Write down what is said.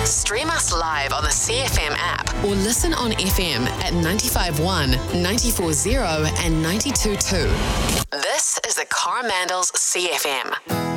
Stream us live on the CFM app or listen on FM at 95.1, 94.0 and 92.2. This is the Coromandels CFM.